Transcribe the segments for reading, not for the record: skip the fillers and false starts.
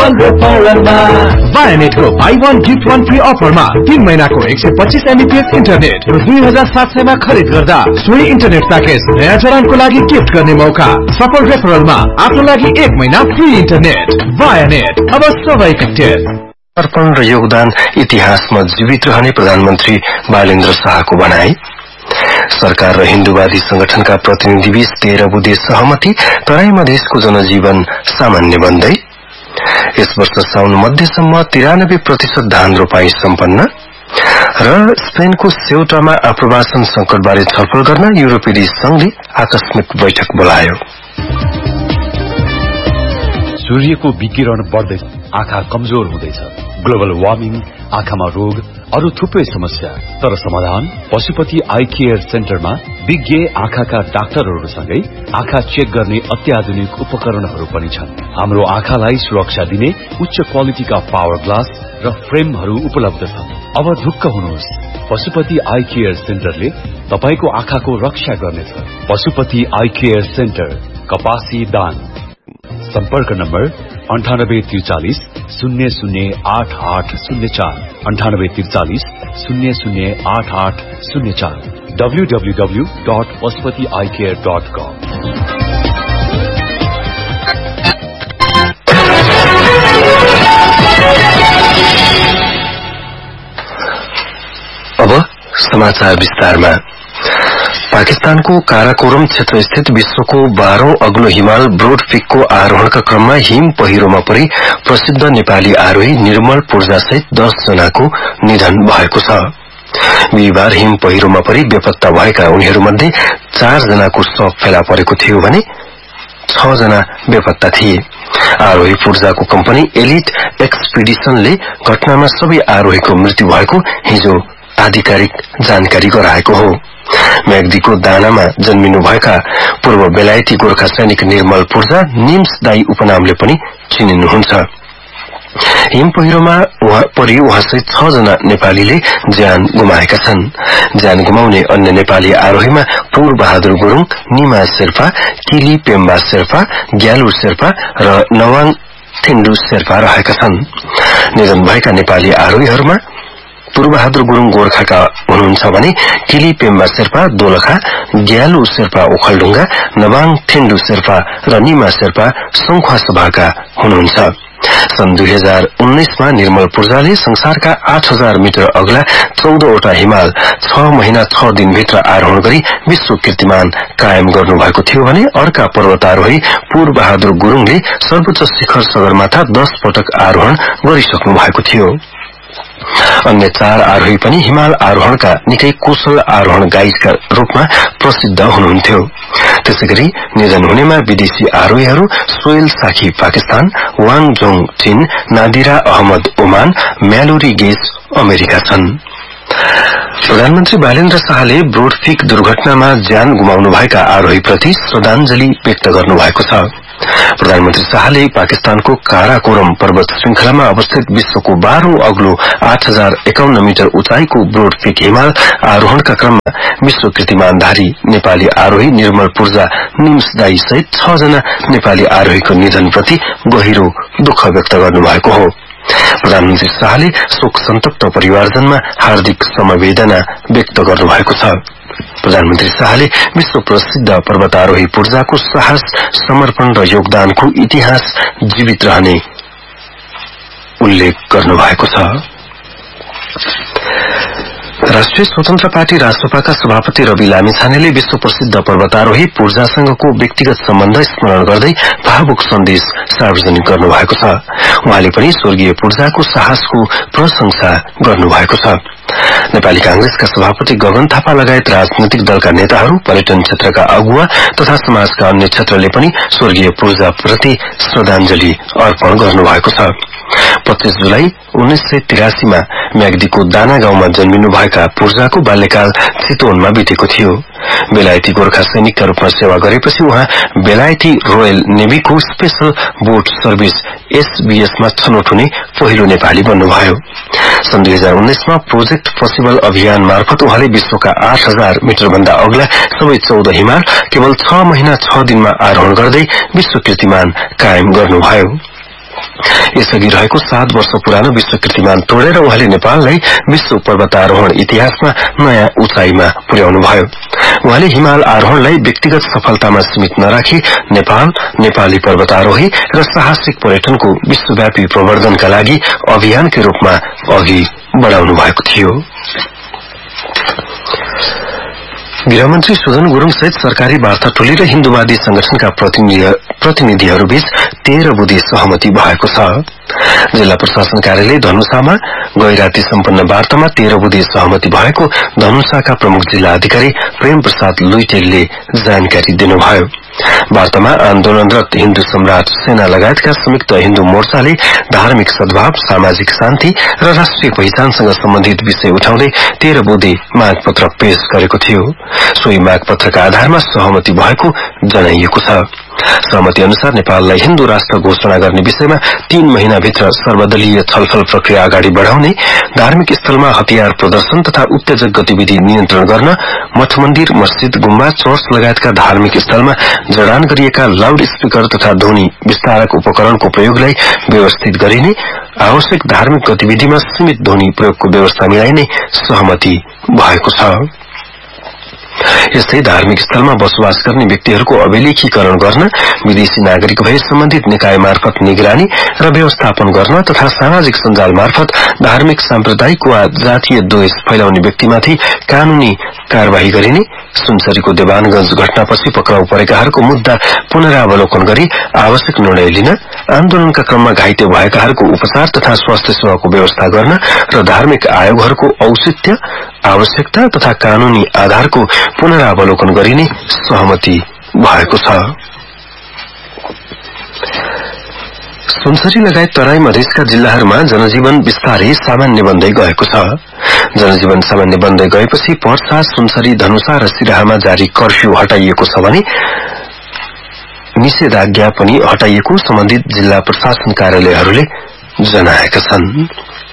बायोनेटको buy one gift one free अफरमा 3 महिनाको 125 MBPS internet र 2700 मा खरिद गर्दा सोही इन्टरनेट प्याकेज नयाँ जडानको लागि गिफ्ट गर्ने मौका। सफल रेफरलमा आफ्नो लागि 1 महिना फ्री इन्टरनेट। बायोनेट अब सबै कनेक्टेड। अर्पण र योगदान इतिहासमा जीवित रहने प्रधानमन्त्री बालेन्द्र शाहको भनाई। सरकार र हिन्दूवादी संगठनका प्रतिनिधिबीच 13 बुँदे सहमति, तराई मधेसको जनजीवन सामान्य बन्दै। यस वर्ष साउन मध्यसम्म 93% धान रोपाई सम्पन्न र स्पेनको सेउटामा आप्रवासन संकटबारे छलफल गर्न युरोपेली संघले आकस्मिक बैठक बोलायो। सूर्यको विकिरण बढ्दै आँखा कमजोर हुँदैछ। ग्लोबल वार्मिङ, आँखामा रोग, अरू थुप्रै समस्या। तर समाधान पशुपति आई केयर सेन्टरमा विज्ञ आँखाका डाक्टरहरूसँगै आँखा चेक गर्ने अत्याधुनिक उपकरणहरू पनि छन्। हाम्रो आँखालाई सुरक्षा दिने उच्च क्वालिटीका पावर ग्लास र फ्रेमहरू उपलब्ध छन्। अब ढुक्क हुनुहोस्, पशुपति आई केयर सेन्टरले तपाईको आँखाको रक्षा गर्नेछ। पशुपति आई केयर सेन्टर, कपासी दाङ। सम्पर्क नम्बर 9843 008804 9843 008804 www.pashupatieyecare.com। अब समाचार विस्तारमा। पाकिस्तानको काराकोरम क्षेत्र स्थित विश्वको 12औं अग्लो हिमाल ब्रोड पीकको आरोहणका क्रममा हिम पहिरोमा परि प्रसिद्ध नेपाली आरोही निर्मल पूर्जा सहित 10 जनाको निधन भएको छ। बिहिबार हिम पहिरोमा परि बेपत्ता भएका उनीहरूमध्ये 4 जनाको शव फेला परेको थियो भने 6 जना बेपत्ता थिए। आरोही पूर्जाको कम्पनी एलिट एक्सपिडिसनले घटनामा सबै आरोहीको मृत्यु भएको हिजो आधिकारिक जानकारी गराएको हो। म्याग्दीको दानामा जन्मिनुभएका पूर्व बेलायती गोर्खा सैनिक निर्मल पूर्जा निम्स दाई उपनामले पनि चिनिनुहुन्छ। हिम पहिरोमा परि उहाँसहित 6 जना नेपालीले ज्यान गुमाएका छन्। ज्यान गुमाउने अन्य नेपाली आरोहीमा पूर बहादुर गुरुङ, निमा शेर्पा, किली पेम्बा शेर्पा, ग्यालु शेर्पा र नवाङ थिन्डु शेर्पा रहेका छन्। निधन भएका नेपाली आरोहीहरूमा पूर्वबहादुर गुरुङ गोर्खाका हुनुहुन्छ भने किली पेम्बा शेर्पा दोलखा, ग्यालु शेर्पा ओखलढुङ्गा, नवाङ थिन्डु शेर्पा र निमा शेर्पा संखुवा सभाका हुनुहुन्छ। सन् 2019 मा निर्मल पूर्जाले संसारका 8000 मिटर अग्ला 14वटा हिमाल 6 महिना 6 दिनभित्र आरोहण गरी विश्व कीर्तिमान कायम गर्नुभएको थियो भने अर्का पर्वतारोही पूर्वबहादुर गुरुङले सर्वोच्च शिखर सगरमाथा 10 पटक आरोहण गरिसक्नु भएको थियो। अन्य 4 आरोही पनि हिमाल आरोहणका निकै कुशल आरोहण गाइडका रूपमा प्रसिद्ध हुनुहुन्थ्यो। त्यसैगरी निधन हुनेमा विदेशी आरोहीहरू सोयल साखी पाकिस्तान, वाङ जोङ चीन, नादिरा अहमद ओमान, म्यालोरी गेज अमेरिका छन्। प्रधानमन्त्री बालेन्द्र शाहले ब्रोडपीक दुर्घटनामा ज्यान गुमाउनुभएका आरोहीप्रति श्रद्धाञ्जली व्यक्त गर्नुभएको छ। प्रधानमन्त्री शाहले पाकिस्तानको काराकोरम पर्वत श्रृंखलामा अवस्थित विश्वको 12औं अग्लो 8051 मिटर उचाइको ब्रोडपीक हिमाल आरोहणका क्रममा विश्व कीर्तिमानधारी नेपाली आरोही निर्मल पूर्जा निम्स दाई सहित 6 जना नेपाली आरोहीको निधनप्रति गहिरो दुःख व्यक्त गर्नुभएको हो। प्रधानमन्त्री शाहले शोक सन्तप्त परिवारजनमा हार्दिक समवेदना व्यक्त गर्नुभएको छ। प्रधानमन्त्री शाहले विश्व प्रसिद्ध पर्वतारोही पूर्जाको साहस, समर्पण र योगदानको इतिहास जीवित रहने उल्लेख गर्नुभएको छ। राष्ट्रिय स्वतन्त्र पार्टी राष्ट्रपाका सभापति रवि लामिछानेले विश्व प्रसिद्ध पर्वतारोही पूर्जासँगको व्यक्तिगत सम्बन्ध स्मरण गर्दै भावुक सन्देश सार्वजनिक गर्नुभएको छ। उहाँले पनि स्वर्गीय पूर्जाको साहसको प्रशंसा गर्नुभएको छ। नेपाली कांग्रेसका सभापति गगन थापा लगायत राजनैतिक दलका नेताहरू, पर्यटन क्षेत्रका अगुवा तथा समाजका अन्य क्षेत्रले पनि स्वर्गीय पूर्जाप्रति श्रद्धाञ्जली अर्पण गर्नुभएको छ। 25 जुलाई 1983 मा म्याग्दीको दाना गाउँमा जन्मिनुभएका पूर्जाको बाल्यकाल चितवनमा बितेको थियो। बेलायती गोर्खा सैनिकका रूपमा सेवा गरेपछि उहाँ बेलायती रोयल नेभीको स्पेशल बोट सर्भिस SBS मा छनौट हुने पहिलो नेपाली बन्नुभयो। सन् 2019 मा प्रोजेक्ट पसिबल अभियान मार्फत उहाँले विश्वका 8000 मिटर भन्दा अग्ला सबै 14 हिमाल केवल 6 महिना 6 दिनमा आरोहण गर्दै विश्व कीर्तिमान कायम गर्नुभयो। यसअघि रहेको 7 वर्ष पुरानो विश्व कीर्तिमान तोडेर उहाँले नेपाललाई विश्व पर्वतारोहण इतिहासमा नयाँ उचाइमा पुर्याउनुभयो। उहाँले हिमाल आरोहणलाई व्यक्तिगत सफलतामा सीमित नराखी नेपाल, नेपाली पर्वतारोही र साहसिक पर्यटनको विश्वव्यापी प्रवर्धनका लागि अभियानकै रूपमा अघि बढ़ाउनु भएको थियो। गृहमन्त्री सुदन गुरूङ सहित सरकारी वार्ता टोली र हिन्दूवादी संगठनका प्रतिनिधिहरूबीच 13 बुँदे सहमति भएको छ। जिल्ला प्रशासन कार्यालय धनुषामा गैराती सम्पन्न वार्तामा 13 बुँदे सहमति भएको धनुषाका प्रमुख जिल्ला अधिकारी प्रेम प्रसाद लुइटेलले जानकारी दिनुभयो। वार्तामा आन्दोलनरत हिन्दू सम्राट सेना लगायतका संयुक्त हिन्दू मोर्चाले धार्मिक सद्भाव, सामाजिक शान्ति र राष्ट्रिय पहिचानसँग सम्बन्धित विषय उठाउँदै 13 बुँदे मागपत्र पेश गरेको थियो। सोही मागपत्रका आधारमा सहमति भएको जनाइएको छ। सहमति अनुसार नेपाललाई हिन्दू राष्ट्र घोषणा गर्ने विषयमा 3 महिनाभित्र सर्वदलीय छलफल प्रक्रिया अगाडि बढ़ाउने, धार्मिक स्थलमा हतियार प्रदर्शन तथा उत्तेजक गतिविधि नियन्त्रण गर्न, मठ मन्दिर, मस्जिद, गुम्बा, चर्च लगायतका धार्मिक स्थलमा जडान गरिएका लाउड स्पीकर तथा ध्वनि विस्तारक उपकरणको प्रयोगलाई व्यवस्थित गरिने, आवश्यक धार्मिक गतिविधिमा सीमित ध्वनि प्रयोगको व्यवस्था मिलाइने सहमति भएको छ। यस्तै धार्मिक स्थलमा बसोबास गर्ने व्यक्तिहरूको अभिलेखीकरण गर्न, विदेशी नागरिक भए सम्बन्धित निकाय मार्फत निगरानी र व्यवस्थापन गर्न तथा सामाजिक सञ्जाल मार्फत धार्मिक, साम्प्रदायिक वा जातीय द्वेष फैलाउने व्यक्तिमाथि कानूनी कार्यवाही गरिने, सुनसरीको देवानगंज घटनापछि पक्राउ परेकाहरूको मुद्दा पुनरावलोकन गरी आवश्यक निर्णय लिन, आन्दोलनका क्रममा घाइते भएकाहरूको उपचार तथा स्वास्थ्य सेवाको व्यवस्था गर्न र धार्मिक आयोगहरूको औचित्य, आवश्यकता तथा कानूनी आधारको पुनरावलोकन गरिने सहमति भएको छ। सुनसरी लगायत तराई मधेसका जिल्लाहरूमा जनजीवन बिस्तारै सामान्य बन्दै गएको छ। जनजीवन सामान्य बन्दै गएपछि पर्सा, सुनसरी, धनुषा र सिराहामा जारी कर्फ्यू हटाइएको छ भने निषेधाज्ञा पनि हटाइएको सम्बन्धित जिल्ला प्रशासन कार्यालयहरूले जनाएका छन्।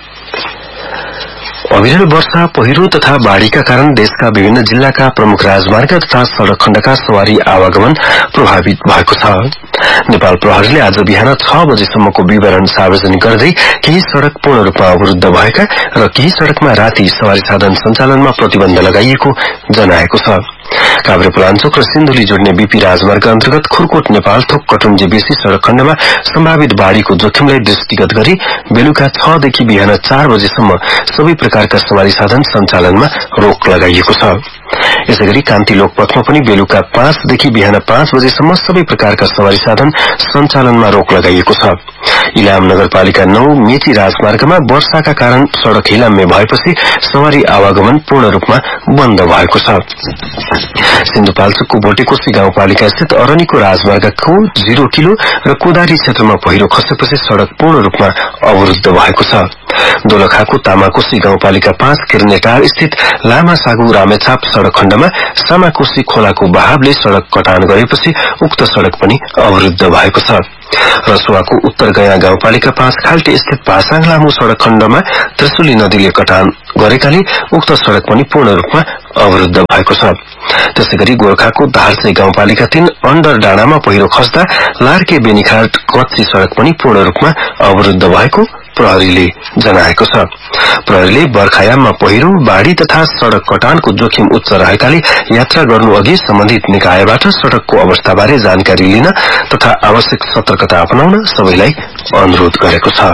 अविरल वर्षा, पहिरो तथा बाढ़ीका कारण देशका विभिन्न जिल्लाका प्रमुख राजमार्ग तथा सड़क खण्डका सवारी आवागमन प्रभावित भएको छ। नेपाल प्रहरीले आज बिहान 6 बजेसम्मको विवरण सार्वजनिक गर्दै केही सड़क पूर्ण रूपमा अवरुद्ध भएका र केही सड़कमा राति सवारी साधन सञ्चालनमा प्रतिबन्ध लगाइएको जनाएको छ। काभ्रेपलाञ्चोक र सिन्धुली जोड्ने बीपी राजमार्ग अन्तर्गत खुरकोट नेपाल थोक कटुङ जेबीसी सड़क खण्डमा सम्भावित बाढ़ीको जोखिमलाई दृष्टिगत गरी बेलुका 6 देखि बिहान 4 बजेसम्म सबै प्रकारका सवारी साधन सञ्चालनमा रोक लगाइएको छ। यसैगरी कान्ति लोकपथमा पनि बेलुका 5 देखि बिहान 5 बजेसम्म सबै प्रकारका सवारी साधन सञ्चालनमा रोक लगाइएको छ। इलाम नगरपालिका 9 मेची राजमार्गमा वर्षाका कारण सड़क हिलाम्य भएपछि सवारी आवागमन पूर्ण रूपमा बन्द भएको छ। सिन्धुपाल्चोकको भोटेकोशी गाउँपालिका स्थित अरनीको राजमार्गको 0 किलो र कोदारी क्षेत्रमा पहिरो खसेपछि सड़क पूर्ण रूपमा अवरुद्ध भएको छ। दोलखाको तामाकोशी गाउँपालिका 5 किर्नेटार स्थित लामा सागु रामेछाप सड़क खण्डमा सामाकोशी खोलाको बहावले सड़क कटान गरेपछि उक्त सड़क पनि अवरुद्ध भएको छ। रसुवाको उत्तर गया गाउँपालिका 5 खाल्टे स्थित पासाङ लामो सड़क खण्डमा त्रिशुली नदीले कटान गरेकाले उक्त सड़क पनि पूर्ण रूपमा अवरुद्ध भएको छ। त्यसैगरी गोर्खाको धारसै गाउँपालिका 3 अण्डर डाँडामा पहिरो खस्दा लार्के बेनीघाट कच्ची सड़क पनि पूर्ण रूपमा अवरुद्ध भएको प्रहरीले जनाएको छ। प्रहरीले बर्खायाममा पहिरो, बाढ़ी तथा सड़क कटानको जोखिम उच्च रहेकाले यात्रा गर्नु अघि सम्बन्धित निकायबाट सड़कको अवस्थाबारे जानकारी लिन तथा आवश्यक सतर्कता अपनाउन सबैलाई अनुरोध गरेको छ।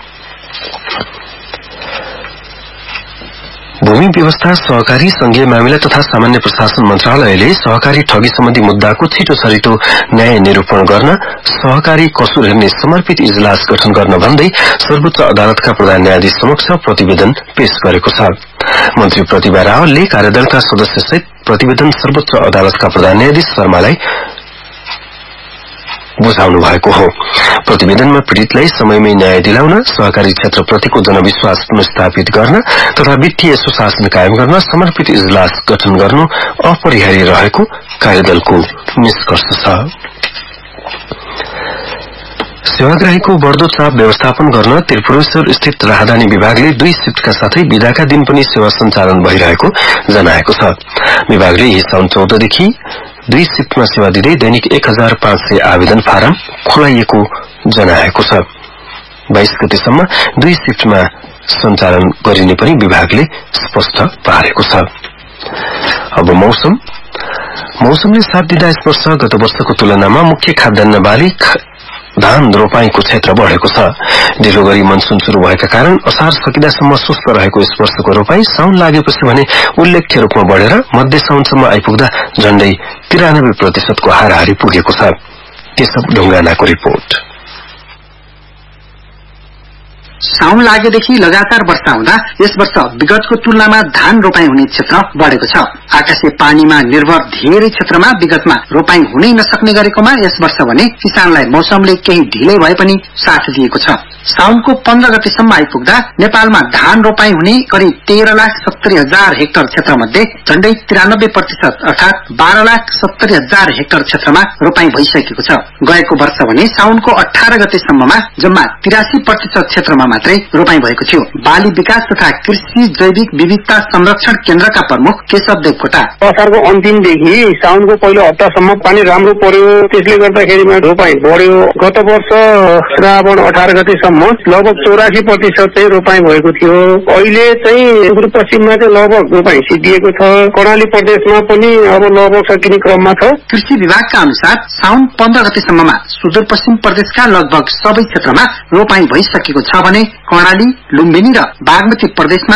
भूमि व्यवस्था, सहकारी, संघीय मामिला तथा सामान्य प्रशासन मन्त्रालयले सहकारी ठगी सम्बन्धी मुद्दाको छिटो छरिटो न्याय निरूपण गर्न सहकारी कसुर हेर्ने समर्पित इजलास गठन गर्न भन्दै सर्वोच्च अदालतका प्रधान न्यायाधीश समक्ष प्रतिवेदन पेश गरेको छ। मन्त्री प्रतिभा रावलले कार्यदलका सदस्यसहित प्रतिवेदन सर्वोच्च अदालतका प्रधान न्यायाधीश शर्मालाई बुझाउनु भएको हो। प्रतिवेदनमा पीड़ितलाई समयमै न्याय दिलाउन, सहकारी क्षेत्रप्रतिको जनविश्वास पुनर्स्थापित गर्न तथा वित्तीय सुशासन कायम गर्न समर्पित इजलास गठन गर्नु अपरिहार्य रहेको कार्यदलको निष्कर्ष छ। सेवाग्राहीको बढ्दो चाप व्यवस्थापन गर्न त्रिपुरेश्वर स्थित राहदानी विभागले 2 शिफ्टका साथै बिदाका दिन पनि सेवा सञ्चालन भइरहेको जनाएको छ। विभागले यही साउन 14 देखि 2 शिफ्टमा सेवा दिँदै दैनिक 1500 आवेदन फारम खुलाइएको जनाएको छ। 22 गतेसम्म 2 शिफ्टमा सञ्चालन गरिने पनि विभागले स्पष्ट पारेको छ। अब मौसमले साथ दिँदा यस वर्ष गत वर्षको तुलनामा मुख्य खाद्यान्न बाली धान रोपाईको क्षेत्र बढेको छ। ढिलो गरी मनसुन शुरू भएका कारण असार सकिदासम्म सुस्त रहेको यस वर्षको रोपाई साउन लागेपछि भने उल्लेख्य रूपमा बढेर मध्य साउनसम्म आइपुग्दा झण्डै 93% को हाराहारी पुगेको छ। केशव ढुङ्गानाको रिपोर्ट। साउन लागेदेखि लगातार वर्षा हुँदा यस वर्ष विगतको तुलनामा धान रोपाई हुने क्षेत्र बढेको छ। आकाशीय पानीमा निर्भर धेरै क्षेत्रमा विगतमा रोपाई हुनै नसक्ने गरेकोमा यस वर्ष भने किसानलाई मौसमले केही ढिलै भए पनि साथ दिएको छ। साउनको 15 गतेसम्म आइपुग्दा नेपालमा धान रोपाई हुने करिब 13,70,000 हेक्टर क्षेत्रमध्ये झण्डै 93% अर्थात 12,70,000 हेक्टर क्षेत्रमा रोपाई भइसकेको छ। गएको वर्ष भने साउनको 18 गतेसम्ममा जम्मा 83% क्षेत्रमा मात्रै रोपाई भएको थियो। बाली विकास तथा कृषि जैविक विविधता संरक्षण केन्द्रका प्रमुख केशव देवकोटा। असारको अन्तिमदेखि साउनको पहिलो हप्तासम्म पानी राम्रो पर्यो, त्यसले गर्दाखेरिमा रोपाई बढ्यो। गत वर्ष श्रावण 18 गतेसम्म लगभग 84% चाहिँ रोपाई भएको थियो। अहिले चाहिँ सुदूरपश्चिममा चाहिँ लगभग रोपाई सिद्धिएको छ। कर्णाली प्रदेशमा पनि अब लगभग सकिने क्रममा छ। कृषि विभागका अनुसार साउन 15 गतेसम्ममा सुदूरपश्चिम प्रदेशका लगभग सबै क्षेत्रमा रोपाई भइसकेको छ भने कर्णाली, लुम्बिनी र बागमती प्रदेशमा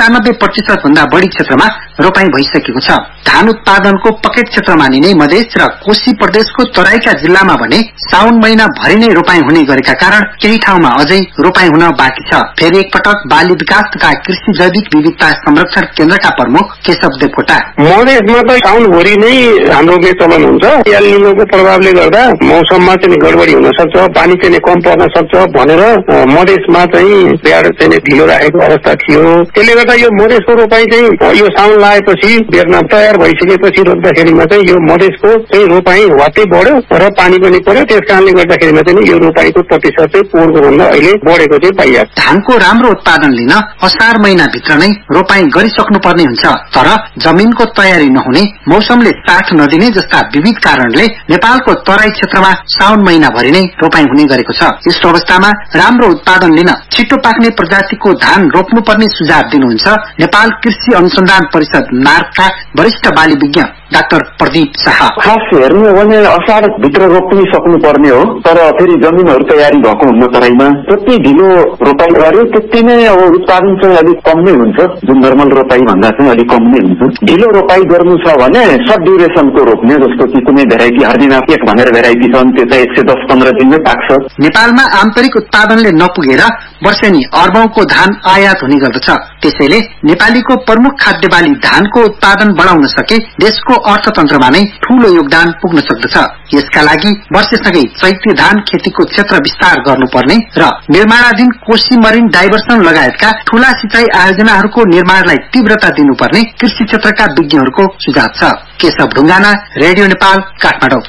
95% भन्दा बढ़ी क्षेत्रमा रोपाई भइसकेको छ। धान उत्पादनको पकेट क्षेत्र मानिने मधेस र कोशी प्रदेशको तराईका जिल्लामा भने साउन महिना भरि नै रोपाई हुने गरेका कारण केही ठाउँमा अझै रोपाई हुन बाँकी छ। फेरि एकपटक बाली विकास तथा कृषि जैविक विविधता संरक्षण केन्द्रका प्रमुख केशव देवकोटा। मधेसमा त साउनभरि नै धान रोप्ने चलन हुन्छ। एल निनोको प्रभावले गर्दा मौसममा चाहिँ गडबडी हुन सक्छ, पानी चाहिँ कम पर्न सक्छ भनेर मधेसमा चाहिँ बिहार चाहिँ ढिलो राखेको अवस्था थियो। त्यसले गर्दा यो मधेसको रोपाई चाहिँ यो साउन लागेपछि बेर्न तयार भइसकेपछि रोप्दाखेरिमा चाहिँ यो मधेसको चाहिँ रोपाई वात्तै बढ्यो र पानी पनि पर्यो। त्यस कारणले गर्दाखेरिमा चाहिँ यो रोपाईको प्रतिशत चाहिँ पोहोरको भन्दा अहिले बढेको चाहिँ पाइयो। धानको राम्रो उत्पादन लिन असार महिनाभित्र नै रोपाई गरिसक्नु पर्ने हुन्छ। तर जमिनको तयारी नहुने, मौसमले साथ नदिने जस्ता विविध कारणले नेपालको तराई क्षेत्रमा साउन महिनाभरि नै रोपाई हुने गरेको छ। यस्तो अवस्थामा राम्रो उत्पादन लिन छिटो पाक्ने प्रजातिको धान रोप्नुपर्ने सुझाव दिनुहुन्छ नेपाल कृषि अनुसन्धान परिषद नार्कका वरिष्ठ बाली विज्ञ डाक्टर प्रदीप शाह। खास हेर्नु हो भने असार भित्र रोप्नै सक्नु पर्ने हो, तर फेरि जमिनहरू तयारी भएको हुन्न। तराईमा जति ढिलो रोपाई गर्यो त्यति नै अब उत्पादन चाहिँ अलिक कम नै हुन्छ। जुन नर्मल रोपाई भन्दा चाहिँ अलिक कम नै हुन्छ। ढिलो रोपाई गर्नु छ भने सर्ट ड्युरेसनको रोप्ने, जस्तो कि कुनै भेराइटी हर्दिना एक भनेर भेराइटी छन्, त्यो चाहिँ 110-15 दिनमै पाक्छ। नेपालमा आन्तरिक उत्पादनले नपुगेर वर्षेनी अर्बौंको धान आयात हुने गर्दछ। त्यसैले नेपालीको प्रमुख खाद्य बाली धानको उत्पादन बढाउन सके देशको अर्थतन्त्रमा नै ठूलो योगदान पुग्न सक्दछ। यसका लागि वर्षसँगै चैत्य धान खेतीको क्षेत्र विस्तार गर्नुपर्ने र निर्माणाधीन कोशी मरिन डाइभर्सन लगायतका ठूला सिंचाई आयोजनाहरूको निर्माणलाई तीव्रता दिनुपर्ने कृषि क्षेत्रका विज्ञहरूको सुझाव छ। केशव ढुङ्गाना, रेडियो नेपाल, काठमाडौँ।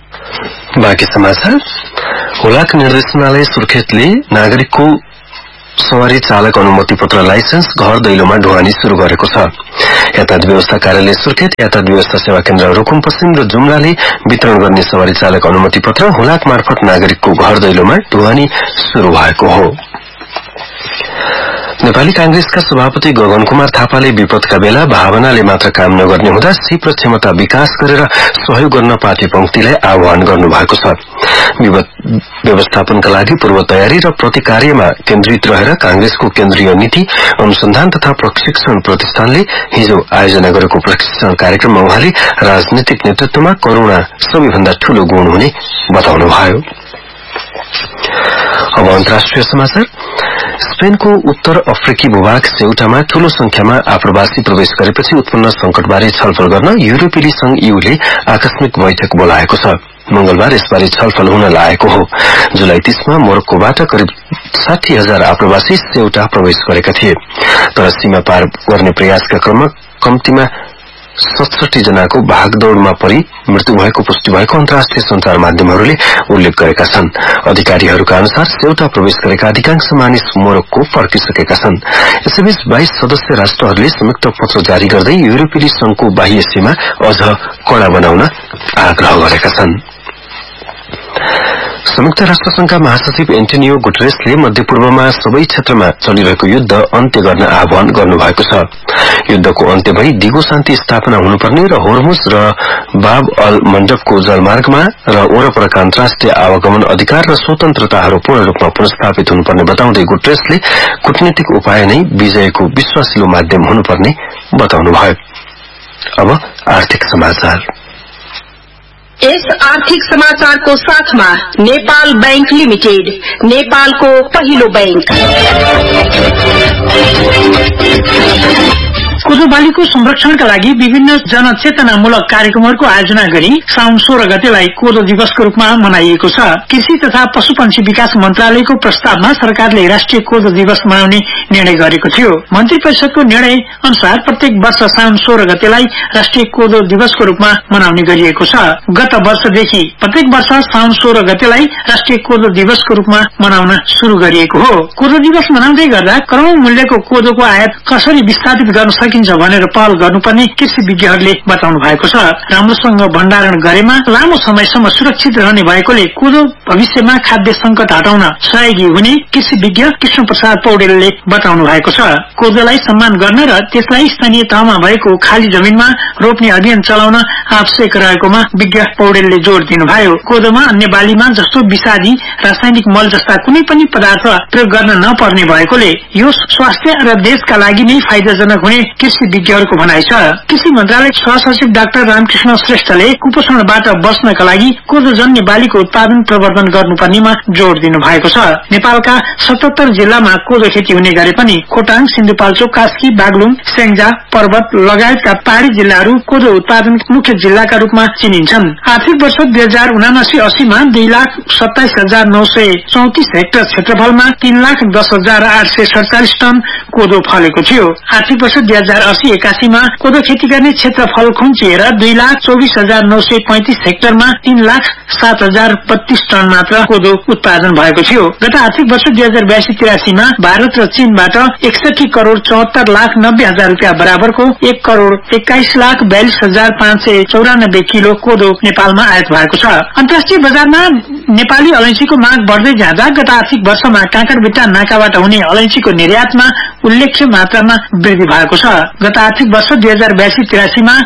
बाँकी समाचार। हुलाक निर्देशनालय सुर्खेतले नागरिकको सवारी चालक अनुमति पत्र लाइसेन्स घर दैलोमा ढुवानी शुरू गरेको छ। यातायात व्यवस्था कार्यालय सुर्खेत, यातायात व्यवस्था सेवा केन्द्र रुकुम पश्चिम र जुम्लाले वितरण गर्ने सवारी चालक अनुमति पत्र हुलाक मार्फत नागरिकको घर दैलोमा ढुवानी शुरू भएको हो। नेपाली कांग्रेसका सभापति गगन कुमार थापाले विपदका बेला भावनाले मात्र काम नगर्ने हुँदा सिप र क्षमता विकास गरेर सहयोग गर्न पार्टी पंक्तिलाई आह्वान गर्नु भएको छ। विपद व्यवस्थापनका लागि पूर्व तयारी र प्रतिकार्यमा केन्द्रित रहेर कांग्रेसको केन्द्रीय नीति अनुसन्धान तथा प्रशिक्षण प्रतिष्ठानले हिजो आयोजना गरेको प्रशिक्षण कार्यक्रममा उहाँले राजनीतिक नेतृत्वमा करुणा सबैभन्दा ठूलो गुण हुने बताउनुभयो। अब अन्तर्राष्ट्रिय समाचार। स्पेनको उत्तर अफ्रिकी भूभाग सेउटामा ठूलो संख्यामा आप्रवासी प्रवेश गरेपछि उत्पन्न संकटबारे छलफल गर्न युरोपेली संघ ईयूले आकस्मिक बैठक बोलाएको छ। मंगलबार यसबारे छलफल हुन लागेको हो। जुलाई 30 मा मोरक्कोबाट करिब 60,000 आप्रवासी सेउटा प्रवेश गरेका थिए, तर सीमा पार गर्ने प्रयासका क्रममा कम्तीमा 67 जनाको भागदौड़मा परि मृत्यु भएको पुष्टि भएको अन्तर्राष्ट्रिय संचार माध्यमहरूले उल्लेख गरेका छन्। अधिकारीहरूका अनुसार सेउटा प्रवेश गरेका अधिकांश मानिस मोरक्को फर्किसकेका छन्। यसैबीच 22 सदस्य राष्ट्रहरूले संयुक्त पत्र जारी गर्दै युरोपेली संघको बाह्य सीमा अझ कड़ा बनाउन आग्रह गरेका छन्। संयुक्त राष्ट्र संघका महासचिव एन्टोनियो गुटेरेसले मध्यपूर्वमा सबै क्षेत्रमा चलिरहेको युद्ध अन्त्य गर्न आह्वान गर्नुभएको छ। युद्धको अन्त्य भई दिगो शान्ति स्थापना हुनुपर्ने र होर्मुज र बाब अल मण्डपको जलमार्गमा र वरपरका अन्तर्राष्ट्रिय आवागमन अधिकार र स्वतन्त्रताहरू पूर्ण रूपमा पुनर्स्थापित हुनुपर्ने बताउँदै गुटेरेसले कूटनीतिक उपाय नै विजयको विश्वासिलो माध्यम हुनुपर्ने बताउनुभयो। अब आर्थिक समाचार। यस आर्थिक समाचारको साथमा नेपाल बैंक लिमिटेड, नेपालको पहिलो बैंक। कोदो बालीको संरक्षणका लागि विभिन्न जनचेतनामूलक कार्यक्रमहरूको आयोजना गरी साउन 16 गतेलाई कोदो दिवसको रूपमा मनाइएको छ। कृषि तथा पशुपन्छी विकास मन्त्रालयको प्रस्तावमा सरकारले राष्ट्रिय कोदो दिवस मनाउने निर्णय गरेको थियो। मन्त्री परिषदको निर्णय अनुसार प्रत्येक वर्ष साउन 16 गतेलाई राष्ट्रिय कोदो दिवसको रूपमा मनाउने गरिएको छ। गत वर्षदेखि प्रत्येक वर्ष साउन 16 गतेलाई राष्ट्रिय कोदो दिवसको रूपमा मनाउन शुरू गरिएको हो। कोदो दिवस मनाउँदै गर्दा करोडौं मूल्यको कोदोको आयात कसरी विस्थापित गर्न सकिन्छ भनेर पहल गर्नुपर्ने कृषि विज्ञहरूले बताउनु भएको छ। राम्रोसँग भण्डारण गरेमा लामो समयसम्म सुरक्षित रहने भएकोले कोदो भविष्यमा खाद्य संकट हटाउन सहयोगी हुने कृषि विज्ञ कृष्ण प्रसाद पौडेलले बताउनु भएको छ। कोदोलाई सम्मान गर्न र त्यसलाई स्थानीय तहमा भएको खाली जमिनमा रोप्ने अभियान चलाउन आवश्यक रहेकोमा विज्ञ पौडेलले जोड़ दिनुभयो। कोदोमा अन्य बालीमा जस्तो विषादी रासायनिक मल जस्ता कुनै पनि पदार्थ प्रयोग गर्न नपर्ने भएकोले यो स्वास्थ्य र देशका लागि नै फाइदाजनक हुने कृषि विज्ञहरूको भनाइ छ। कृषि मन्त्रालय सहसचिव डाक्टर रामकृष्ण श्रेष्ठले कुपोषणबाट बच्नका लागि कोदोजन्य बालीको उत्पादन प्रवर्धन गर्नुपर्नेमा जोड़ दिनु भएको छ। नेपालका 77 जिल्लामा कोदो खेती हुने गरे पनि खोटाङ, सिन्धुपाल्चोक, कास्की, बागलुङ, स्याङ्जा, पर्वत लगायतका पहाड़ी जिल्लाहरू कोदो उत्पादन मुख्य जिल्लाका रूपमा चिनिन्छन्। आर्थिक वर्ष 2079-80 मा 2,27,934 हेक्टर क्षेत्रफलमा 3,10,847 टन कोदो फलेको थियो। आर्थिक वर्ष 2080-81 मा कोदो खेती गर्ने क्षेत्रफल खुम्चिएर 2,24,935 हेक्टरमा 3,07,032 टन मात्र कोदो उत्पादन भएको थियो। गत आर्थिक वर्ष 2082-83 मा भारत र चीनबाट 61,74,90,000 रुपियाँ बराबरको 1,21,42,594 किलो कोदो नेपालमा आयात भएको छ। अन्तर्राष्ट्रिय बजारमा नेपाली अलैंचीको माग बढ्दै जाँदा गत आर्थिक वर्षमा काँकडभिट्टा नाकाबाट हुने अलैंचीको निर्यातमा उल्लेख्य मात्रामा वृद्धि भएको छ। गत आर्थिक वर्ष 2082-83 मा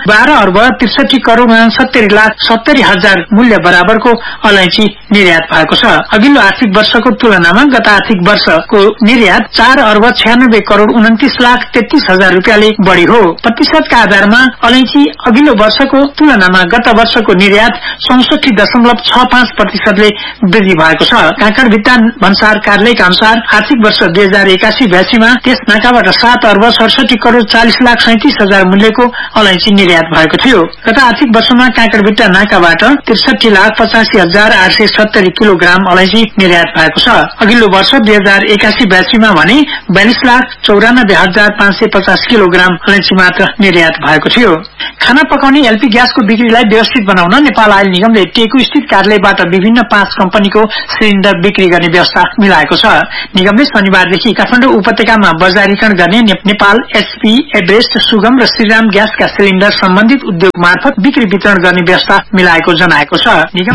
12,63,70,70,000 मूल्य बराबरको अलैंची निर्यात भएको छ। अघिल्लो आर्थिक वर्षको तुलनामा गत आर्थिक वर्षको निर्यात 4,29,29,33,000 रुपियाँले बढ़ी हो। प्रतिशतका आधारमा अलैंची अघिल्लो वर्षको तुलनामा गत वर्षको निर्यात 64.65% वृद्धि भएको छ। काँकडभिट्टा भन्सार कार्यालयका अनुसार आर्थिक वर्ष 2081-82 मा त्यस नाकाबाट 7,67,40,37,000 मूल्यको अलैंची निर्यात भएको थियो। गत आर्थिक वर्षमा काँकडभिट्टा नाकाबाट 63,85,870 किलोग्राम अलैंची निर्यात भएको छ। अघिल्लो वर्ष 2081-82 मा भने 42,94,550 किलोग्राम अलैंची मात्र निर्यात भएको थियो। खाना पकाउने एलपी ग्यासको बिक्रीलाई व्यवस्थित बनाउन नेपाल आयल निगमले टेकु स्थित कार्यालयबाट विभिन्न 5 कम्पनीको सिलिण्डर बिक्री गर्ने व्यवस्था मिलाएको छ। निगमले शनिबारदेखि काठमाडौँ उपत्यकामा बजारीकरण गर्ने नेपाल एचपी, एभरेस्ट, सुगम र श्रीराम ग्यासका सिलिण्डर सम्बन्धित उद्योग मार्फत बिक्री वितरण गर्ने व्यवस्था मिलाएको जनाएको छ। निगम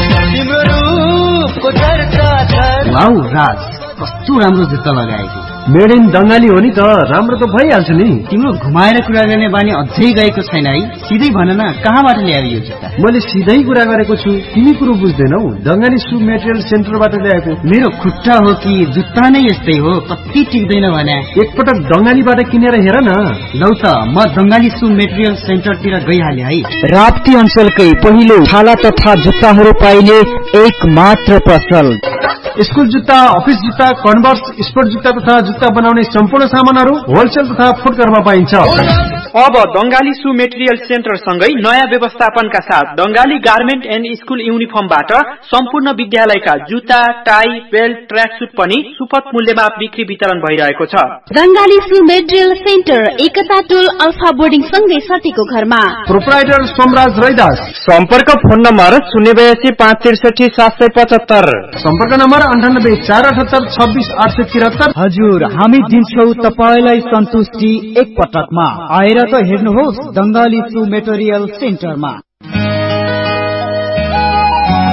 वाउ राज, कस्तो राम्रो जुत्ता लगाएको। मेड इन बंगाली हो नि त, राम्रो त भइहाल्छ नि। तिम्रो घुमाएर कुरा गर्ने बानी अझै गएको छैन है। सिधै भन न, कहाँबाट ल्यायो यो जुत्ता? मैले सिधै कुरा गरेको छु, तिमी कुरो बुझ्दैनौ। दंगाली सु मेटेरियल सेन्टरबाट ल्याएको। मेरो खुट्टा हो कि जुत्ता नै यस्तै हो, कति टिक्दैन भने। एकपटक दंगालीबाट किनेर हेर न। लौ त, म दंगाली सु मेटेरियल सेन्टरतिर गइहाले है। राप्ती अञ्चलकै पहिलो छाला तथा जुत्ताहरू पाइने एक मात्र पसल। स्कुल जुत्ता, अफिस जुत्ता, कन्भर्स, स्पोर्ट जुत्ता तथा जुत्ता बनाउने सम्पूर्ण सामानहरू होलसेल तथा फुटकरमा पाइन्छ। अब दंगाली सु मेटेरियल सेन्टर सँगै नयाँ व्यवस्थापनका साथ दंगाली गार्मेन्ट एन्ड स्कुल युनिफर्मबाट सम्पूर्ण विद्यालयका जुत्ता, टाई, बेल्ट, ट्र्याकसुट पनि सुपथ मूल्यमा बिक्री वितरण भइरहेको छ। दंगाली सु मेटेरियल सेन्टर एकता टोल अल्फा बोर्डिङ सँगै सतीको घरमा। प्रोप्राइटर सोमराज रैदास। सम्पर्क फोन नम्बर 082-563-775। सम्पर्क नम्बर 98-478-26-873। हजुर, हामी दिन्छौ तपाईलाई सन्तुष्टि एक पटकमा। आएर त हेर्नुहोस् दंगाली सु मेटेरियल सेन्टरमा।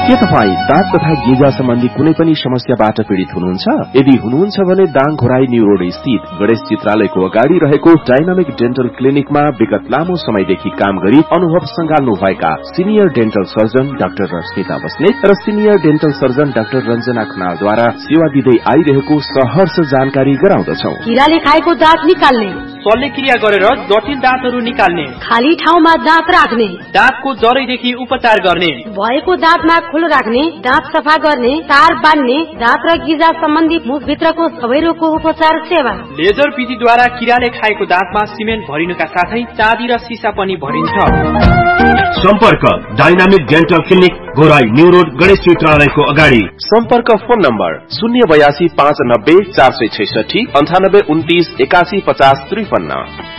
के तपाई दाँत तथा गिजा सम्बन्धी कुनै पनि समस्याबाट पीड़ित हुनुहुन्छ? यदि हुनुहुन्छ भने दाङ घोराई न्यू रोड स्थित गणेश चित्रालयको अगाडि रहेको डाइनामिक डेन्टल क्लिनिकमा विगत लामो समयदेखि काम गरी अनुभव संगाल्नु भएका senior dental surgeon doctor Rashmita Basnet र senior dental surgeon doctor Ranjana खनालद्वारा सेवा दिँदै आइरहेको सहर्ष जानकारी गराउँदछौ। किराले खाएको दाँत निकाल्ने, शल्यक्रिया गरेर जटिल दाँतहरू निकाल्ने, खाली ठाउँमा दाँत राख्ने, दाँतको जरैदेखि उपचार गर्ने, भएको दाँतमा खोलो राख्ने, दाँत सफा गर्ने, तार बान्ने, दाँत र गिजा सम्बन्धी मुखभित्रको सबै रोगको उपचार सेवा। लेजर विधिद्वारा किराले खाएको दाँतमा सिमेन्ट भरिनुका साथै चाँदी र सिसा पनि भरिन्छ। सम्पर्क dynamic dental clinic Ghorahi new road Ganesh चित्रालयको अगाडि। सम्पर्क फोन नम्बर 082 590 466 98 29 81 50 53।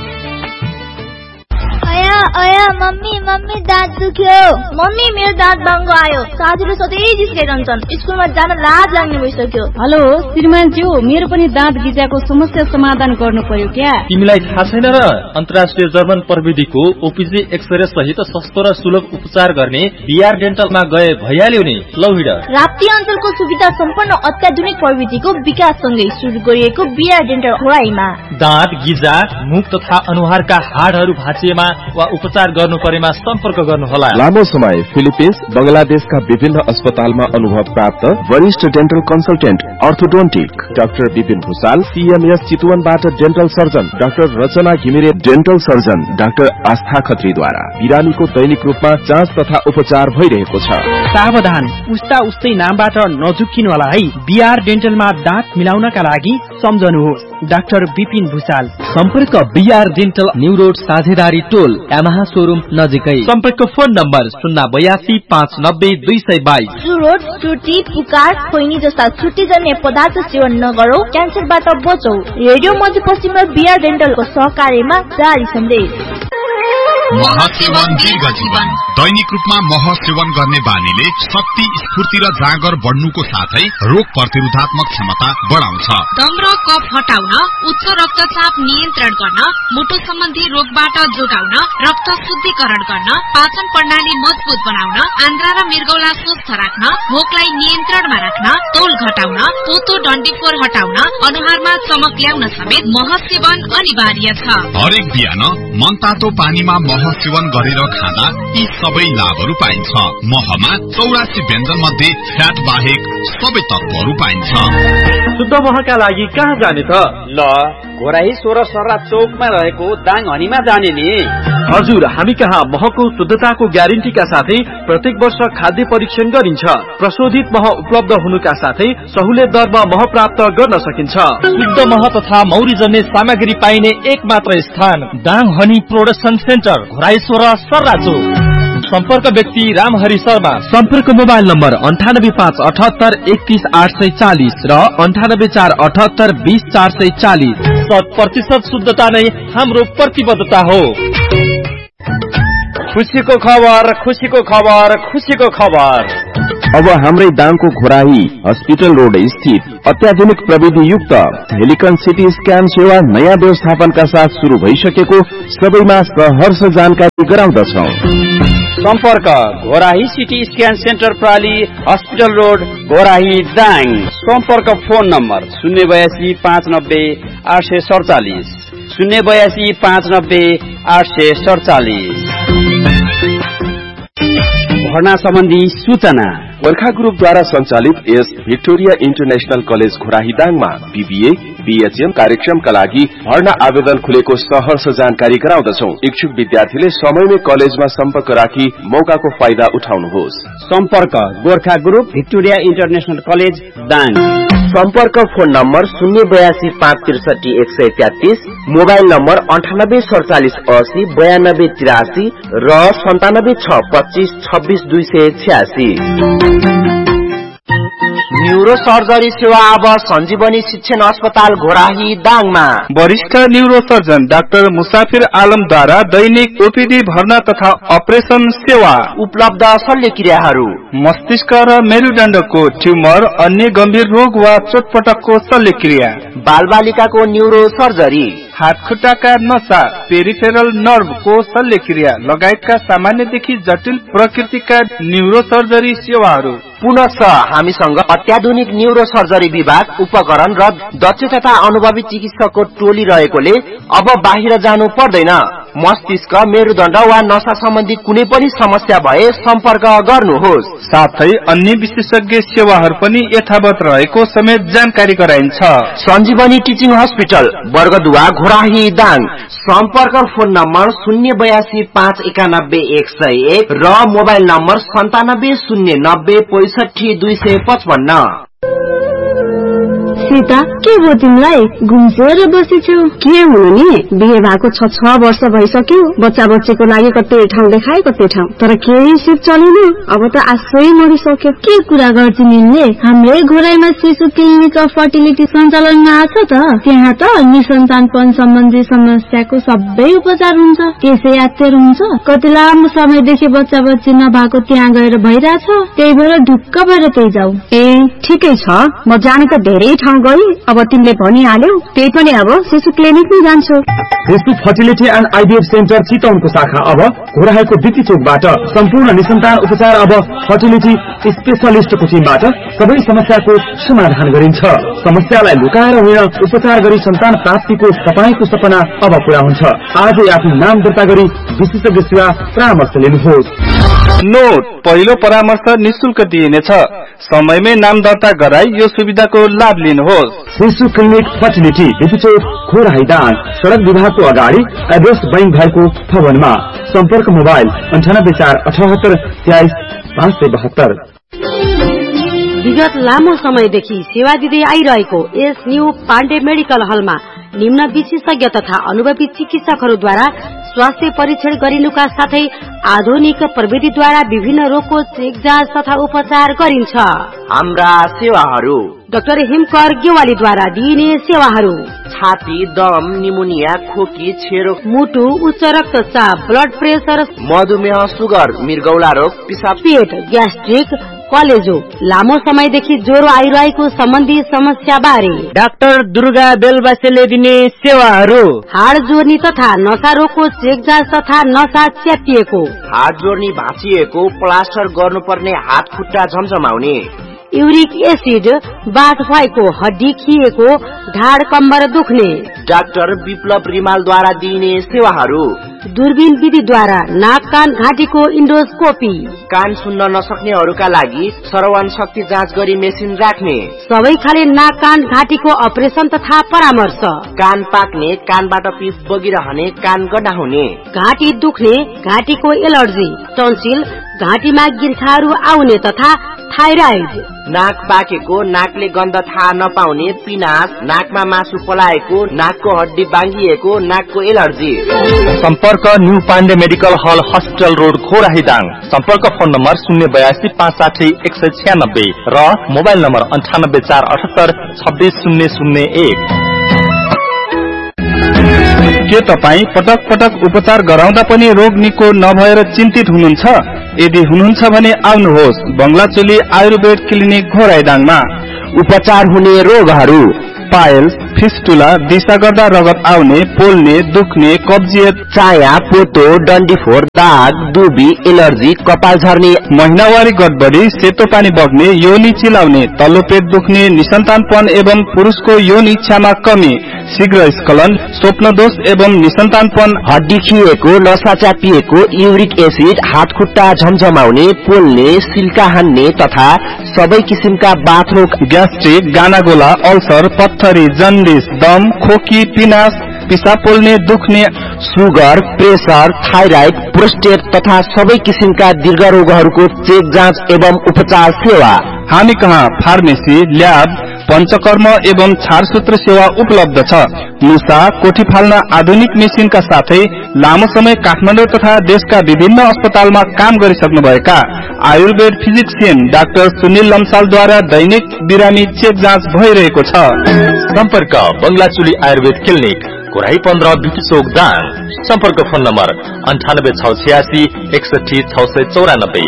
अया मम्मी दाँत दुख्यो। मम्मी मेरो दाँत बाङ्गो आयो। साथीले सधैँ जिस्काइरहन्छन्। स्कुलमा जान लाज लाग्ने भइसक्यो। हेलो श्रीमानज्यू, मेरो पनि दाँत गिजाको समस्या समाधान गर्नु पर्यो क्या? तिमीलाई थाहा छैन र? अन्तर्राष्ट्रिय जर्मन प्रविधिको ओपीजी एक्सरे सहित सस्तो र सुलभ उपचार गर्ने बीआर डेन्टलमा गए भइहाल्यो नि। लौ हिँड। राप्ती अञ्चलको सुविधा सम्पन्न अत्याधुनिक प्रविधिको विकाससँगै सुरु गरिएको बीआर डेन्टल घोराईमा दाँत गिजा, मुख तथा अनुहारका हाडहरू भाँचिएमा वा उपचार गर्नु परेमा सम्पर्क गर्नुहोला। लामो समय फिलिपिन्स, बंगलादेशका विभिन्न अस्पतालमा अनुभव प्राप्त वरिष्ठ dental consultant orthodontic doctor Vipin Bhusal, CMS चितवनबाट dental surgeon doctor रचना घिमिरे, डेन्टल सर्जन डाक्टर आस्था खत्रीद्वारा बिरामीको दैनिक रूपमा जाँच तथा उपचार भइरहेको छ। सावधान, उस्ता उस्तै नामबाट नझुक्किनुहोला है। बीआर डेन्टलमा दाँत मिलाउनका लागि सम्झनुहोस् डाक्टर विपिन भूषाल। सम्पर्क बीआर डेन्टल न्यू रोड साझेदारी टोल यामाहा शोरूम नजिकै। सम्पर्क फोन नम्बर 082 590 222। चुरोट, चुटी, पुकार, खोइनी जस्ता छुट्टीजन्य पदार्थ सेवन नगरौ, क्यान्सरबाट बचौ। रेडियो मध्यपश्चिममा बीआर डेन्टलको सहकार्यमा जारी सन्देश। महसेवन दीर्घ जीवन। दैनिक रूपमा मह सेवन गर्ने बानीले शक्ति, स्फूर्ति र जाँगर बढ्नुको साथै रोग प्रतिरोधात्मक क्षमता बढाउँछ। दम र कफ हटाउन, उच्च रक्तचाप नियन्त्रण गर्न, मुटु सम्बन्धी रोगबाट जोगाउन, रक्त शुद्धिकरण गर्न, पाचन प्रणाली मजबुत बनाउन, आन्द्रा र मृगौला स्वस्थ राख्न, भोकलाई नियन्त्रणमा राख्न, तौल घटाउन, पोतो डन्डीफोर हटाउन, अनुहारमा चमक ल्याउन समेत मह सेवन अनिवार्य छ। हरेक बिहान मनतातो पानीमा मह सेवन गरेर खाँदा यी सबै लाभहरू पाइन्छ। महमा 84 व्यञ्जन मध्ये फ्याट बाहेक सबै तत्वहरू पाइन्छ। शुद्ध महका लागि कहाँ जाने त? ल, घोराई 16 सर्रा चौकमा रहेको दाङ हनीमा जाने नि। हजुर, हामी कहाँ महको शुद्धताको ग्यारेन्टीका साथै प्रत्येक वर्ष खाद्य परीक्षण गरिन्छ। प्रशोधित मह उपलब्ध हुनुका साथै सहुलियत दरमा मह प्राप्त गर्न सकिन्छ। शुद्ध मह तथा मौरी जन्ने सामग्री पाइने एक मात्र स्थान Dang honey production centre, Ghorahi 16 सर्रा चौक। सम्पर्क व्यक्ति रामहरि शर्मा। सम्पर्क मोबाइल नम्बर 98578 31840 र 98478 20440। 100% शुद्धता नै हाम्रो प्रतिबद्धता हो। खुसीको खबर, खुसीको खबर, खुसीको खबर। अब हाम्रै दाङको घोराही हस्पिटल रोड स्थित अत्याधुनिक प्रविधि युक्त हेलिकन सिटी स्क्यान सेवा नयाँ व्यवस्थापनका साथ शुरू भइसकेको सबैमा सहर्ष जानकारी गराउँदछौ। सम्पर्क Ghorahi CT scan centre प्राली, hospital road, Ghorahi, Dang. सम्पर्क फोन नम्बर 082 590 847 082 590 847। भर्ना सम्बन्धी सूचना गोर्खा ग्रुपद्वारा सञ्चालित S Victoria international college Ghorahi दाङमा BBA, BHM कार्यक्रमका लागि भर्ना आवेदन खुलेको सहर्ष जानकारी गराउँदछौ। इच्छुक विद्यार्थीले समयमै कलेजमा सम्पर्क राखी मौकाको फाइदा उठाउनुहोस्। सम्पर्क Gorkha group Victoria international college Dang. सम्पर्क फोन नम्बर 082 563 133, मोबाइल नम्बर 98 47 80 92 83 र 97 6 25 26 286। न्यूरो सर्जरी सेवा अब सञ्जीवनी शिक्षण अस्पताल घोराही दाङमा। वरिष्ठ न्यूरो सर्जन डाक्टर मुसाफिर आलमद्वारा दैनिक ओपीडी भर्ना तथा अपरेसन सेवा उपलब्ध। शल्यक्रियाहरू मस्तिष्क र मेरुदण्डको ट्युमर, अन्य गम्भीर रोग वा चोटपटकको शल्यक्रिया, बालबालिकाको न्यूरो सर्जरी, हातखुट्टाका नसा, पेरिफेरल नर्भको शल्यक्रिया लगायतका सामान्यदेखि जटिल प्रकृतिका न्यूरोसर्जरी सेवाहरू। पुनः हामीसँग अत्याधुनिक न्यूरो सर्जरी विभाग, उपकरण र दक्ष तथा अनुभवी चिकित्सकको टोली रहेकोले अब बाहिर जानु पर्दैन। मस्तिष्क, मेरुदण्ड वा नसा सम्बन्धी कुनै पनि समस्या भए सम्पर्क गर्नुहोस्। साथै अन्य विशेषज्ञ सेवाहरू पनि यथावत रहेको समेत जानकारी गराइन्छ। सञ्जीवनी टिचिङ हस्पिटल, बर्गदुवा, घोराही, दाङ। सम्पर्क फोन नम्बर 082 591 101 र मोबाइल नम्बर 97 090 65 255। सीता, के भयो तिमीलाई? घुम्सेर बसेछौ? के हुनु नि, बिहे भएको 6 वर्ष भइसक्यो। बच्चा बच्चीको लागि कतै ठाउँ देखाए कतै ठाउँ, तर केही सिप चलेन। अब त आशै मरिसक्यो। के कुरा गर्छ निले? हाम्रै घोराइमा शिशु क्लिनिक अफ फर्टिलिटी सञ्चालनमा आछ त। त्यहाँ त निसन्तानपन सम्बन्धी समस्याको सबै उपचार हुन्छ। त्यसै यात्तर हुन्छ। कति लामो समयदेखि बच्चा बच्ची नभएको त्यहाँ गएर भइरहेछ। त्यही भएर ढुक्क भएर त्यही जाऊ। ए ठिकै छ, म जाने त धेरै ठाउँ गई। अब तिमीले भनिहाल्यौ, त्यही पनि अब शिशु क्लिनिकमै जान्छु। शिशु फर्टिलिटी एन्ड आइभीएफ सेन्टर चितवनको शाखा अब घोराइको बिटी चोकबाट। सम्पूर्ण निसन्तान उपचार अब फर्टिलिटी स्पेशलिस्टको टिमबाट सबै समस्याको समाधान गरिन्छ। समस्यालाई लुकाएर होइन, उपचार गरी सन्तान प्राप्तिको तपाईको सपना अब पूरा हुन्छ। आजै आफ्नो नाम दर्ता गरी विशेषज्ञ सेवा परामर्श लिनुहोस्। नोट, पहिलो परामर्श निशुल्क दिइनेछ। समयमै नाम दर्ता गराई यो सुविधाको लाभ लिनुहोस्। शिशु क्लिनिक फर्टिलिटी, बिटी चोक, घोराही, दाङ। सड़क विभागको अगाडि एड्रेस बैंक भएको भवनमा। सम्पर्क मोबाइल 98 478 23 572। विगत लामो समयदेखि सेवा दिँदै आइरहेको यस न्यू पाण्डे मेडिकल हलमा निम्न विशेषज्ञ तथा अनुभवी चिकित्सकहरूद्वारा स्वास्थ्य परीक्षण गरिनुका साथै आधुनिक प्रविधिद्वारा विभिन्न रोगको चेक जाँच तथा उपचार गरिन्छ। हाम्रा सेवाहरू: डाक्टर हिमकर गेवालीद्वारा दिइने सेवाहरू: छाती, दम, निमोनिया, खोकी, छेरो, मुटु, उच्च रक्तचाप, ब्लड प्रेसर, मधुमेह, सुगर, मृगौला रोग, पिसाब, पेट, ग्यास्ट्रिक, कलेजो, लामो समयदेखि ज्वरो आइरहेको सम्बन्धी समस्या बारे डाक्टर दुर्गा बेलबासेले दिने सेवाहरू: हाड जोड्ने तथा नसा रोगको चेक जाँच तथा नसा च्यातिएको, हाड जोड्ने भाँचिएको, प्लास्टर गर्नुपर्ने हात खुट्टा झमझमाउने, युरिक एसिड, बाथ भएको, हड्डी खिएको, ढाड कम्बर दुख्ने। डाक्टर विप्लव रिमालद्वारा दिइने सेवाहरू: दूरबीन विधिद्वारा नाक कान घाँटीको इन्डोस्कोपी, कान सुन्न नसक्नेहरूका लागि श्रवण शक्ति जाँच गरी मेसिन राख्ने, सबै खाले नाक कान घाँटीको अपरेसन तथा परामर्श, कान पाक्ने, कानबाट पिप बगिरहने, कान गड्डा हुने, घाँटी दुख्ने, घाँटीको एलर्जी, टन्सिल, घाँटीमा गिर्खाहरू आउने तथा थाइराइड, नाक पाकेको, नाकले गन्ध थाहा नपाउने, पिनास, नाकमा मासु पलाएको, नाकको हड्डी बाङ्गिएको, नाकको एलर्जी। सम्पर्क न्यू पाण्डे मेडिकल हल, हस्पिटल रोड, घोराही, दाङ। सम्पर्क फोन नम्बर 082 560 196 र मोबाइल नम्बर 98 478 26 001। के तपाईँ पटक पटक उपचार गराउँदा पनि रोग निको नभएर चिन्तित हुनुहुन्छ? यदि हुनुहुन्छ भने आउनुहोस् बंगलाचोली आयुर्वेद क्लिनिक घोराइदाङमा। उपचार हुने रोगहरू: पाइल्स, फिस्टुला, दिशा गर्दा रगत आउने, पोल्ने, दुख्ने, कब्जियत, चाया, पोतो, डन्डीफोर, दाग, दुबी, एलर्जी, कपाल झर्ने, महिनावारी गडबडी, सेतो पानी बग्ने, योनि चिलाउने, तल्लो पेट दुख्ने, निसन्तानपन एवं पुरुषको यौन इच्छामा कमी, शीघ्र स्खलन, स्वप्न दोष एवं निसन्तानपन, हड्डी खिएको, नसा च्यापिएको, युरिक एसिड, हात खुट्टा झमझमाउने, पोल्ने, सिल्का हान्ने तथा सबै किसिमका बाथरोग, ग्यास्ट्रिक, गानागोला, अल्सर, पत्थरी, जन्डिस, दम, खोकी, पिनास, पिसाब पोल्ने, दुख्ने, सुगर, प्रेसर, थाइराइड, प्रोस्टेट तथा सबै किसिमका दीर्घ रोगहरूको चेक जाँच एवं उपचार सेवा। हामी कहाँ फार्मेसी, ल्याब, पञ्चकर्म एवं छारसूत्र सेवा उपलब्ध छ। मुसा, कोठी फाल्न आधुनिक मेसिनका साथै लामो समय काठमाडौँ तथा देशका विभिन्न अस्पतालमा काम गरिसक्नुभएका आयुर्वेद फिजिक्सियन डाक्टर सुनिल लम्सालद्वारा दैनिक बिरामी चेक जाँच भइरहेको छ। सम्पर्क बंगलाचोली आयुर्वेद क्लिनिक, घोराही 15, बिटी चोक, दाङ। सम्पर्क फोन नम्बर 98 686 61 694।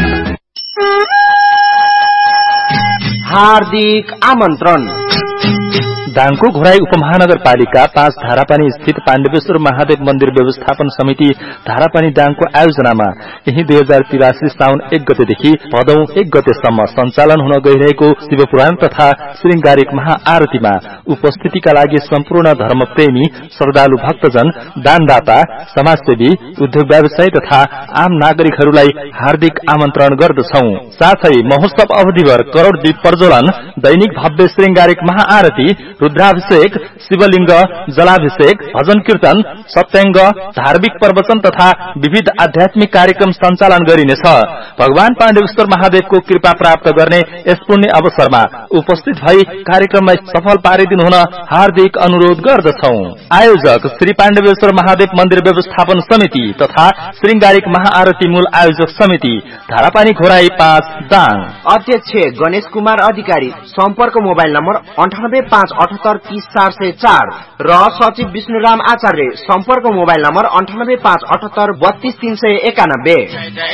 हार्दिक आमन्त्रण। दाङको घोराई उपमहानगरपालिका 5 धारापानी स्थित पाण्डेश्वर महादेव मन्दिर व्यवस्थापन समिति धारापानी दाङको आयोजनामा यही 2083 साउन 1 गतेदेखि भदौ 1 गतेसम्म सञ्चालन हुन गइरहेको शिवपुराण तथा श्रृंगारिक महाआरतीमा उपस्थितिका लागि सम्पूर्ण धर्मप्रेमी श्रद्धालु भक्तजन दानदाता समाजसेवी उद्योग व्यवसायी तथा आम नागरिकहरूलाई हार्दिक आमन्त्रण गर्दछौ। साथै महोत्सव अवधिभर करोड़ दीप प्रज्वलन, दैनिक भव्य श्रृंगारिक महाआरती, रुद्राभिषेक, शिवलिंग जलाभिषेक, भजन कीर्तन, सत्संग, धार्मिक प्रवचन तथा विविध आध्यात्मिक कार्यक्रम सञ्चालन गरिनेछ। भगवान पाण्डेश्वर महादेवको कृपा प्राप्त गर्ने यस पुण्य अवसरमा उपस्थित भई कार्यक्रमलाई सफल पारिदिनु हुन हार्दिक अनुरोध गर्दछौ। आयोजक श्री पाण्डेश्वर महादेव मन्दिर व्यवस्थापन समिति तथा श्रृंगारिक महाआरती मूल आयोजक समिति धारापानी घोराई 5 दाङ। अध्यक्ष गणेश कुमार अधिकारी। सम्पर्क मोबाइल नम्बर 9857830404 र सचिव विष्णुराम आचार्य। सम्पर्क मोबाइल नम्बर 9857832391।